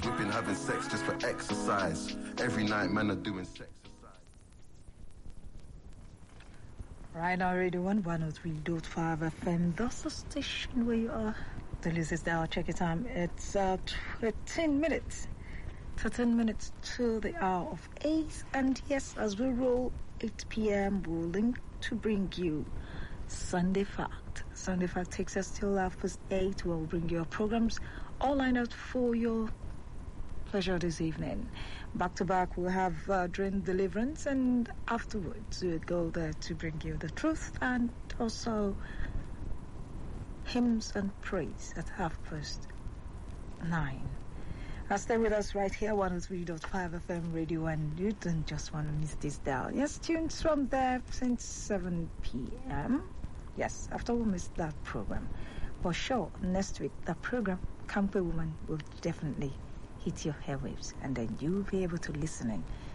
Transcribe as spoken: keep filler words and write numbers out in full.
We've been having sex just for exercise. Every night, man are doing sex. Right now, Radio one, one oh three point five F M. That's the station where you are. The latest hour, check your time. It's uh, thirteen minutes. thirteen minutes to the hour of eight. And yes, as we roll eight p.m., we're linked to bring you Sunday Fact. Sunday Fact takes us till half past eight. We'll bring you our programs all lined up for your pleasure this evening. Back to back, we'll have uh, Dream Deliverance, and afterwards we'll go there to bring you the truth and also hymns and praise at half past nine. Now stay with us right here, one oh three point five F M Radio, and you don't just want to miss this dial. Yes, tunes from there since seven p.m. Yes, after we missed that program. For sure, next week, the program, Campe Woman, will definitely hit your airwaves, and then you'll be able to listen in